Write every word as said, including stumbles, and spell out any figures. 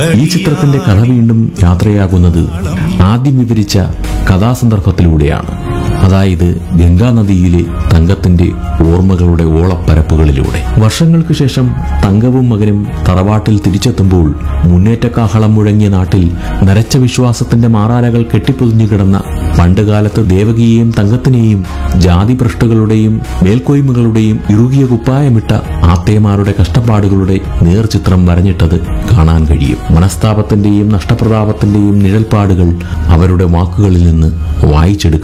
ഈ ചിത്രത്തിന്റെ കഥ വീണ്ടും യാത്രയാകുന്നത് ആദ്യം വിവരിച്ച കഥാസന്ദർഭത്തിലൂടെയാണ്. അതായത് ഗംഗാനദിയിലെ തങ്കത്തിന്റെ ഓർമ്മകളുടെ ഓളപ്പരപ്പുകളിലൂടെ. വർഷങ്ങൾക്ക് ശേഷം തങ്കവും മകനും തറവാട്ടിൽ തിരിച്ചെത്തുമ്പോൾ മുന്നേറ്റക്കാഹളം മുഴങ്ങിയ നാട്ടിൽ നരച്ച വിശ്വാസത്തിന്റെ മാറാലകൾ കെട്ടിപ്പൊതിഞ്ഞു കിടന്ന പണ്ടുകാലത്ത് ദേവകിയെയും തങ്കത്തിനെയും ജാതിഭ്രഷ്ടുകളുടെയും മേൽക്കോയ്മകളുടെയും ഇറുകിയ കുപ്പായമിട്ട ആത്തേമാരുടെ കഷ്ടപ്പാടുകളുടെ നേർചിത്രം വരഞ്ഞിട്ടത് കാണാൻ കഴിയും. മനസ്താപത്തിന്റെയും നഷ്ടപ്രതാപത്തിന്റെയും നിഴൽപ്പാടുകൾ അവരുടെ വാക്കുകളിൽ നിന്ന് വായിച്ചെടുക്കും.